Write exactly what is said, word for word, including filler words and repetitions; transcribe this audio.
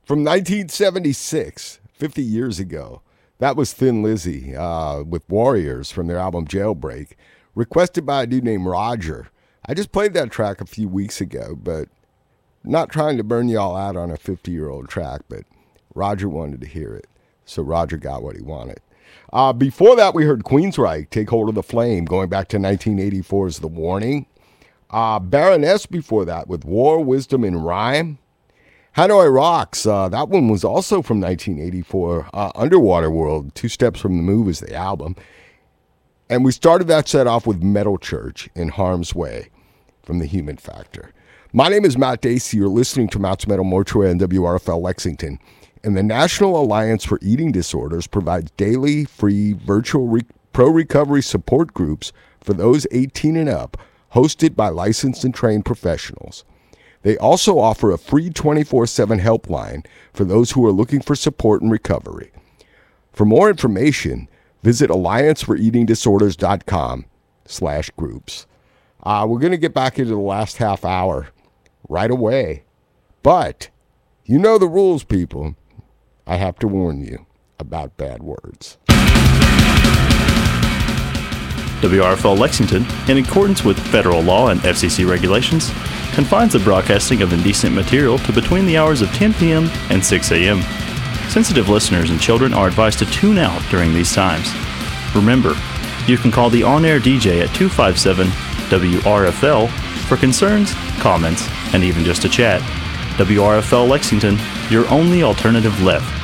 From nineteen seventy-six, fifty years ago, that was Thin Lizzy uh, with Warriors from their album Jailbreak, requested by a dude named Roger. I just played that track a few weeks ago, but not trying to burn y'all out on a fifty-year-old track, but Roger wanted to hear it, so Roger got what he wanted. Uh, before that, we heard Queensryche, Take Hold of the Flame, going back to nineteen eighty-four's The Warning. Uh, Baroness before that with War, Wisdom, and Rhyme. Hanoi Rocks, uh, that one was also from nineteen eighty-four. Uh, Underwater World, Two Steps from the Move is the album. And we started that set off with Metal Church, In Harm's Way, from The Human Factor. My name is Matt Dacey. You're listening to Matt's Metal Mortuary on W R F L Lexington. And the National Alliance for Eating Disorders provides daily, free, virtual re- pro-recovery support groups for those eighteen and up, hosted by licensed and trained professionals. They also offer a free twenty-four seven helpline for those who are looking for support and recovery. For more information, visit alliance for eating disorders dot com slash groups. Uh, we're going to get back into the last half hour right away. But you know the rules, people. I have to warn you about bad words. W R F L Lexington, in accordance with federal law and F C C regulations, confines the broadcasting of indecent material to between the hours of ten p.m. and six a.m. Sensitive listeners and children are advised to tune out during these times. Remember, you can call the on-air D J at two five seven W R F L for concerns, comments, and even just a chat. W R F L Lexington, your only alternative left.